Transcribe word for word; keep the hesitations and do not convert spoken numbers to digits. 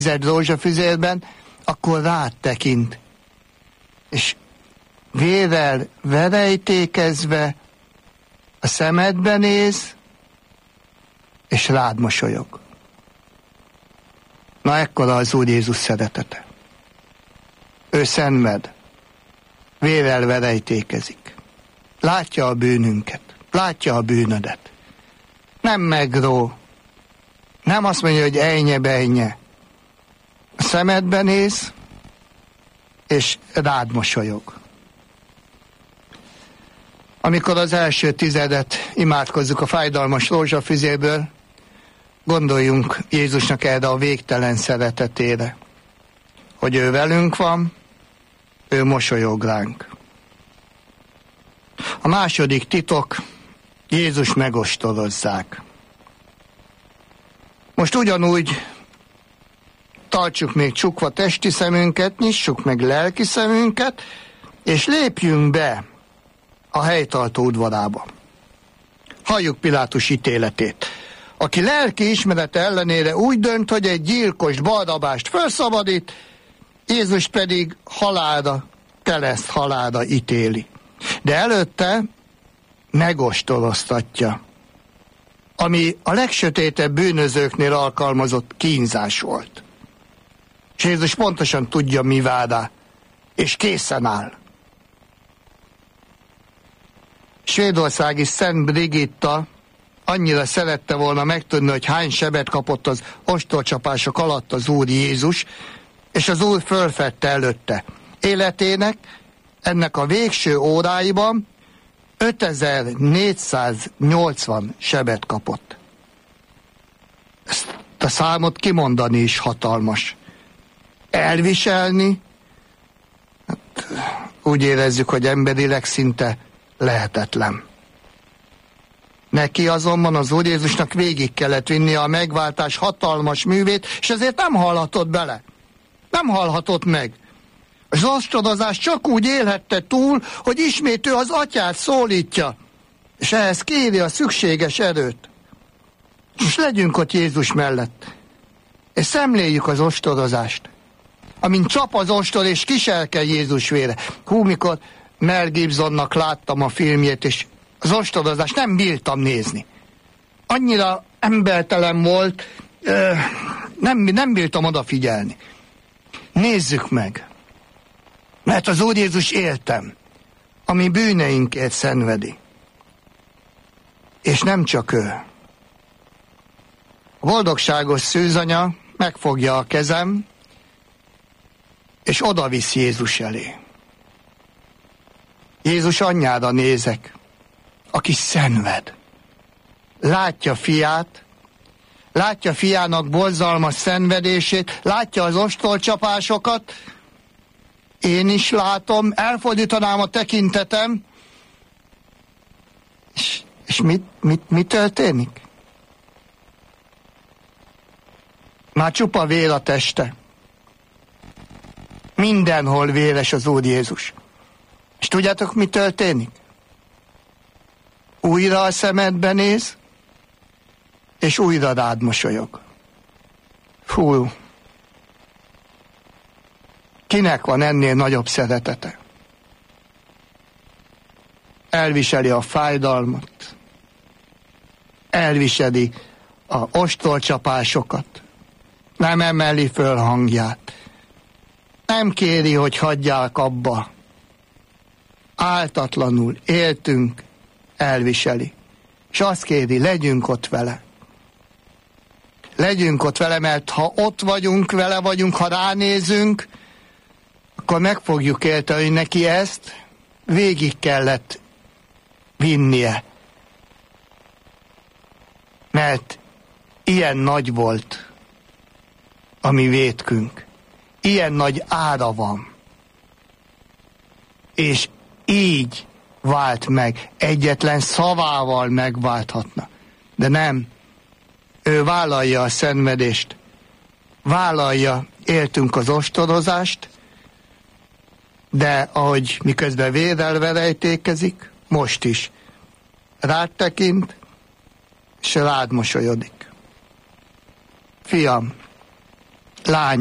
rózsafüzérben, akkor rád tekint. És vérrel verejtékezve a szemedbe néz, és rád mosolyog. Na, ekkora az Úr Jézus szeretete. Ő szenved, vérrel verejtékezik. Látja a bűnünket, látja a bűnödet. Nem megró, nem azt mondja, hogy ejnye bejnye. A szemedbe néz, és rád mosolyog. Amikor az első tizedet imádkozzuk a fájdalmas rózsafüzérből, gondoljunk Jézusnak erre a végtelen szeretetére, hogy ő velünk van, ő mosolyog ránk. A második titok, Jézus megostorozzák. Most ugyanúgy tartsuk még csukva testi szemünket, nyissuk meg lelki szemünket, és lépjünk be a helytartó udvarába. Halljuk Pilátus ítéletét. Aki lelki ismerete ellenére úgy dönt, hogy egy gyilkost, Barabást felszabadít, Jézus pedig halálra, kereszt halálra ítéli. De előtte megostoroztatja, ami a legsötétebb bűnözőknél alkalmazott kínzás volt. És Jézus pontosan tudja, mi vár rá, és készen áll. Svédországi Szent Brigitta annyira szerette volna megtudni, hogy hány sebet kapott az ostorcsapások alatt az Úr Jézus, és az Úr fölfedte előtte. Életének ennek a végső óráiban ötezer-négyszáznyolcvan sebet kapott. Ezt a számot kimondani is hatalmas. Elviselni, hát úgy érezzük, hogy emberileg szinte lehetetlen. Neki azonban az Úr Jézusnak végig kellett vinnie a megváltás hatalmas művét, és ezért nem hallhatott bele. Nem hallhatott meg. Az ostorozás csak úgy élhette túl, hogy ismét ő az atyát szólítja, és ehhez kéri a szükséges erőt. És legyünk ott Jézus mellett, és szemléljük az ostorozást. Amint csap az ostor, és kiselkel Jézus vére. Hú, mikor Mel Gibsonnak láttam a filmjét, és az ostorozást nem bírtam nézni. Annyira embertelen volt, nem, nem bírtam odafigyelni. Nézzük meg, mert az Úr Jézus éltem, ami bűneinkért szenvedi. És nem csak ő. A boldogságos szűzanya megfogja a kezem, és odavisz Jézus elé. Jézus anyjára nézek, aki szenved. Látja fiát, látja fiának borzalmas szenvedését, látja az ostorcsapásokat, én is látom, elfordítanám a tekintetem, és, és mit, mit, mit történik? Már csupa vér a teste. Mindenhol véres az Úr Jézus. És tudjátok, mi történik? Újra a szemedbe néz, és újra rád mosolyog. Fú, kinek van ennél nagyobb szeretete? Elviseli a fájdalmat, elviseli a ostorcsapásokat, nem emeli föl hangját, nem kéri, hogy hagyják abba. Áltatlanul éltünk, elviseli. És azt kéri, legyünk ott vele. Legyünk ott vele, mert ha ott vagyunk, vele vagyunk, ha ránézünk, akkor meg fogjuk érteni, hogy neki ezt végig kellett vinnie. Mert ilyen nagy volt a mi vétkünk. Ilyen nagy ára van. És így vált meg. Egyetlen szavával megválthatna. De nem. Ő vállalja a szenvedést. Vállalja, éltünk az ostorozást, de ahogy miközben vérrel verejtékezik, most is rád tekint, és rád mosolyodik. Fiam, lány